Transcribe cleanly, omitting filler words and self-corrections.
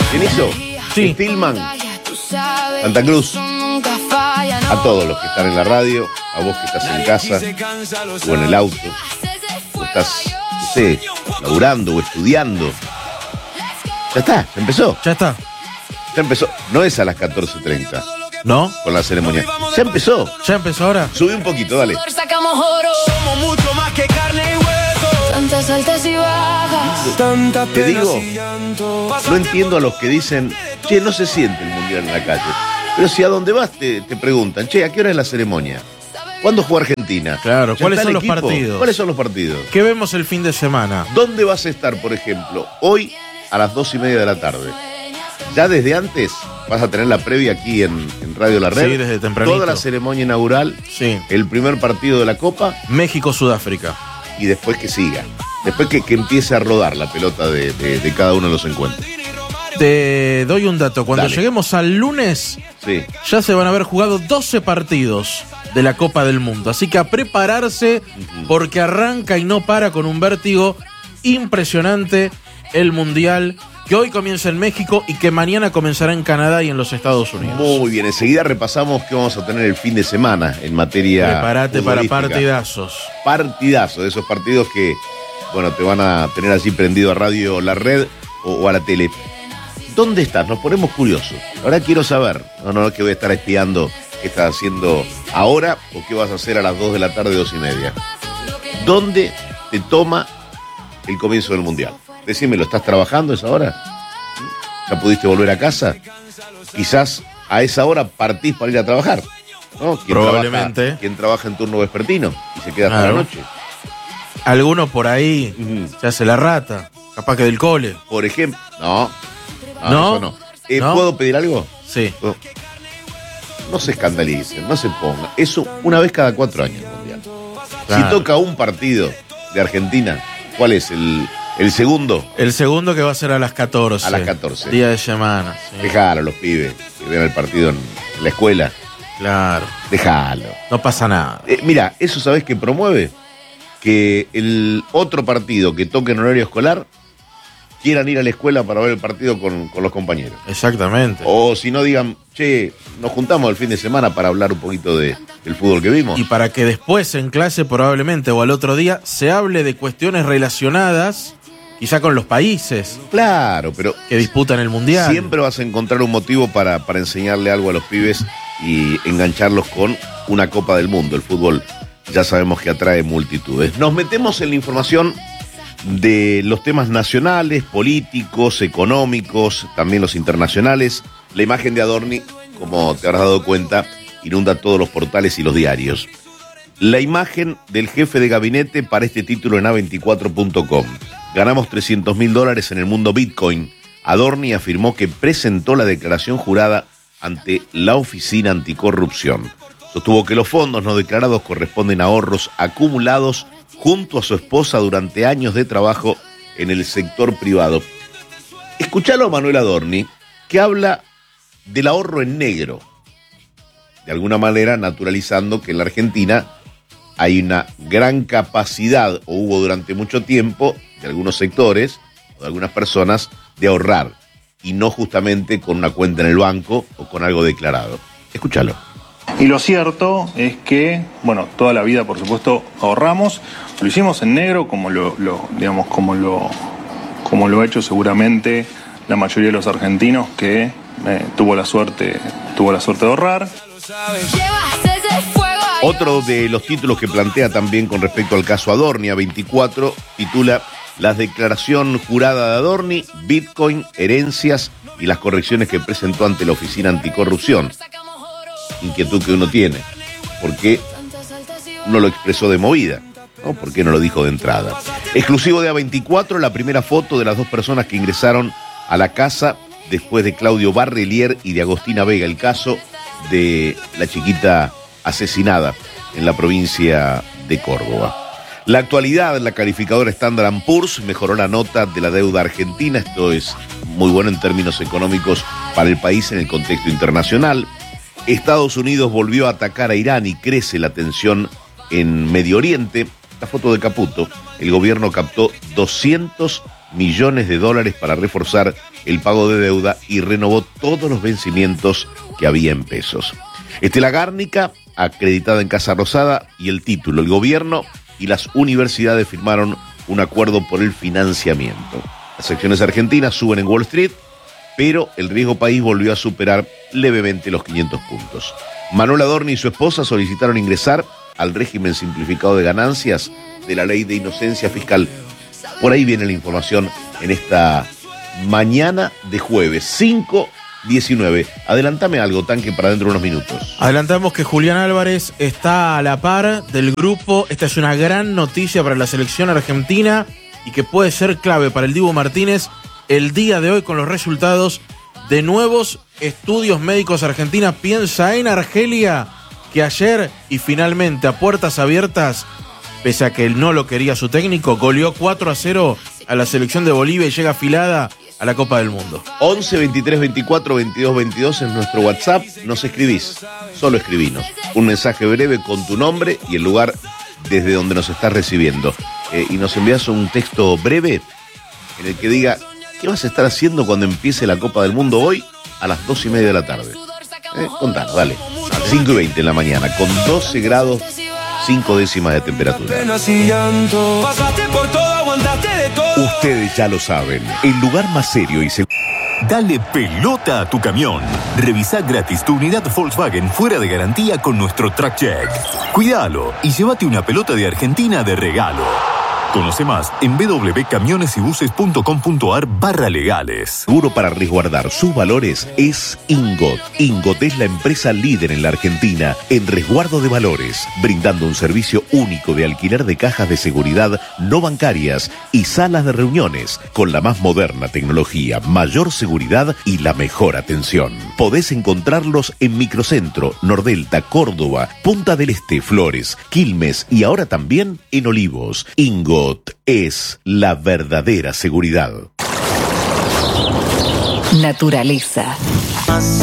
¿Quién hizo? Sí. Stillman, Santa Cruz. A todos los que están en la radio, a vos que estás en casa o en el auto, o estás, no sé, laburando o estudiando. Ya está, ya empezó. Ya está. Ya empezó. No es a las 14:30 ¿No? con la ceremonia. Ya empezó. ¿Ya empezó ahora? Subí un poquito, dale. Sacamos oro. Somos mucho más que carne y hueso. Tantas altas y bajas. Tantas Te penas digo, y llanto. no entiendo a los que dicen, che, no se siente el mundial en la calle. Pero si a donde vas te preguntan, che, ¿a qué hora es la ceremonia? ¿Cuándo juega Argentina? Claro, ¿Ya ¿cuáles está son el los equipo? partidos? ¿Cuáles son los partidos? ¿Qué vemos el fin de semana? ¿Dónde vas a estar, por ejemplo, hoy a las 2:30 de la tarde? Ya desde antes vas a tener la previa aquí en Radio La Red. Sí, desde tempranito. Toda la ceremonia inaugural, Sí. el primer partido de la Copa México-Sudáfrica. y después que siga. Después que empiece a rodar la pelota de cada uno de los encuentros. Te doy un dato. Cuando Dale. lleguemos al lunes, Sí. ya se van a haber jugado 12 partidos de la Copa del Mundo. Así que a prepararse porque arranca y no para con un vértigo impresionante el Mundial que hoy comienza en México y que mañana comenzará en Canadá y en los Estados Unidos. Muy bien, enseguida repasamos qué vamos a tener el fin de semana en materia. Prepárate para futbolística. partidazos. Partidazo, de esos partidos que, bueno, te van a tener así prendido a Radio La Red o a la tele. ¿Dónde estás? Nos ponemos curiosos. Ahora quiero saber. No es que voy a estar espiando qué estás haciendo ahora o qué vas a hacer a las 2 de la tarde, 2:30. ¿Dónde te toma el comienzo del Mundial? Decímelo, ¿estás trabajando a esa hora? ¿Ya pudiste volver a casa? Quizás a esa hora partís para ir a trabajar, ¿no? Probablemente. Quien trabaja en turno vespertino y se queda hasta Claro. la noche. Alguno por ahí se hace la rata, capaz que del cole. Por ejemplo, no, ¿No? eso no. ¿No? ¿Puedo pedir algo? Sí. No se escandalicen, no se pongan. Eso una vez cada 4 años el Mundial. Claro. Si toca un partido de Argentina, ¿cuál es el segundo? El segundo que va a ser a las 14. A las 14. Día de semana. Sí. Dejalo a los pibes que ven el partido en la escuela. Claro. Dejalo. No pasa nada. Mira, eso sabés que promueve que el otro partido que toque en horario escolar quieran ir a la escuela para ver el partido con los compañeros. Exactamente. O si no digan, che, nos juntamos el fin de semana para hablar un poquito del fútbol que vimos. Y para que después en clase probablemente o al otro día se hable de cuestiones relacionadas quizá con los países Claro, pero que disputan el Mundial. siempre vas a encontrar un motivo para enseñarle algo a los pibes y engancharlos con una Copa del Mundo. El fútbol ya sabemos que atrae multitudes. Nos metemos en la información de los temas nacionales, políticos, económicos, también los internacionales. La imagen de Adorni, como te habrás dado cuenta, inunda todos los portales y los diarios. La imagen del jefe de gabinete para este título en A24.com. Ganamos $300.000 en el mundo Bitcoin. Adorni afirmó que presentó la declaración jurada ante la Oficina Anticorrupción. Sostuvo que los fondos no declarados corresponden a ahorros acumulados junto a su esposa durante años de trabajo en el sector privado. Escuchalo a Manuel Adorni, que habla del ahorro en negro, de alguna manera naturalizando que en la Argentina hay una gran capacidad, o hubo durante mucho tiempo, de algunos sectores o de algunas personas, de ahorrar, y no justamente con una cuenta en el banco o con algo declarado. Escúchalo. Y lo cierto es que, bueno, toda la vida, por supuesto, ahorramos. Lo hicimos en negro, como lo ha hecho seguramente la mayoría de los argentinos que tuvo la suerte de ahorrar. Otro de los títulos que plantea también con respecto al caso Adorni, A24, titula La declaración jurada de Adorni, Bitcoin, herencias y las correcciones que presentó ante la Oficina Anticorrupción. Inquietud que uno tiene. ¿Por qué no lo expresó de movida? ¿No? ¿Por qué no lo dijo de entrada? Exclusivo de A24, la primera foto de las dos personas que ingresaron a la casa después de Claudio Barrelier y de Agostina Vega, el caso de la chiquita asesinada en la provincia de Córdoba. La actualidad, la calificadora Standard & Poor's mejoró la nota de la deuda argentina. Esto es muy bueno en términos económicos para el país en el contexto internacional. Estados Unidos volvió a atacar a Irán y crece la tensión en Medio Oriente. La foto de Caputo, el gobierno captó 200 millones de dólares para reforzar el pago de deuda y renovó todos los vencimientos que había en pesos. Estela Gárnica, acreditada en Casa Rosada, y el título. El gobierno y las universidades firmaron un acuerdo por el financiamiento. Las acciones argentinas suben en Wall Street, pero el riesgo país volvió a superar levemente los 500 puntos. Manuel Adorni y su esposa solicitaron ingresar al régimen simplificado de ganancias de la ley de inocencia fiscal. Por ahí viene la información en esta mañana de jueves, 5:19. Adelántame algo, Tanque, para dentro de unos minutos. Adelantamos que Julián Álvarez está a la par del grupo. Esta es una gran noticia para la selección argentina y que puede ser clave para el Dibu Martínez el día de hoy con los resultados de nuevos estudios médicos. Argentina piensa en Argelia, que ayer y finalmente a puertas abiertas, pese a que él no lo quería su técnico, goleó 4-0 a la selección de Bolivia y llega afilada a la Copa del Mundo. 11 23 24 22 22 es nuestro WhatsApp. Nos escribís, solo escribinos. Un mensaje breve con tu nombre y el lugar desde donde nos estás recibiendo. Y nos envías un texto breve en el que diga qué vas a estar haciendo cuando empiece la Copa del Mundo hoy a las 2:30 de la tarde. Contanos, dale. 5:20 en la mañana, con 12 grados 5 décimas de temperatura. Ustedes ya lo saben, el lugar más serio y seguro. Dale pelota a tu camión. Revisa gratis tu unidad Volkswagen fuera de garantía con nuestro Track Check. Cuídalo y llévate una pelota de Argentina de regalo. Conoce más en www.camionesybuses.com.ar/legales. Seguro para resguardar sus valores es Ingot. Ingot es la empresa líder en la Argentina en resguardo de valores, brindando un servicio único de alquiler de cajas de seguridad no bancarias y salas de reuniones con la más moderna tecnología, mayor seguridad y la mejor atención. Podés encontrarlos en Microcentro, Nordelta, Córdoba, Punta del Este, Flores, Quilmes y ahora también en Olivos. Ingot es la verdadera seguridad. Naturaleza.